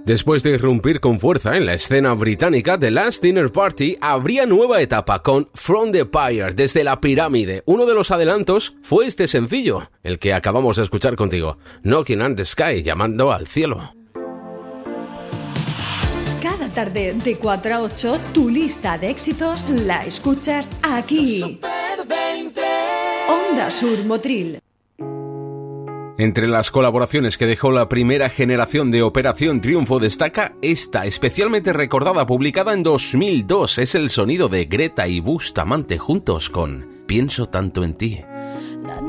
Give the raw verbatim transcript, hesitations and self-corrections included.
Después de irrumpir con fuerza en la escena británica, The Last Dinner Party abría nueva etapa con From the Pyre, desde la pirámide. Uno de los adelantos fue este sencillo, el que acabamos de escuchar contigo, Knocking on the Sky, llamando al cielo. Cada tarde de cuatro a ocho, tu lista de éxitos la escuchas aquí. Super veinte. Onda Sur Motril. Entre las colaboraciones que dejó la primera generación de Operación Triunfo destaca esta, especialmente recordada, publicada en dos mil dos. Es el sonido de Greta y Bustamante juntos con Pienso tanto en ti.